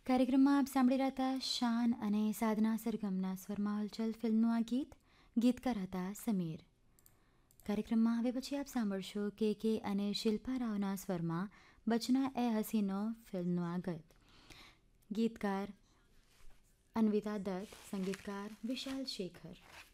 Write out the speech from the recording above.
કાર્યક્રમમાં આપ સાંભળી રહ્યા હતા શાન અને સાધના સરગમના સ્વરમાં હલચલ ફિલ્મનું આ ગીતકાર હતા સમીર. કાર્યક્રમમાં હવે પછી આપ સાંભળશો કે અને શિલ્પા રાવના સ્વરમાં બચના એ હસીનો ફિલ્મનું આ ગીતકાર અન્વિતા દત્ત, સંગીતકાર વિશાલ શેખર.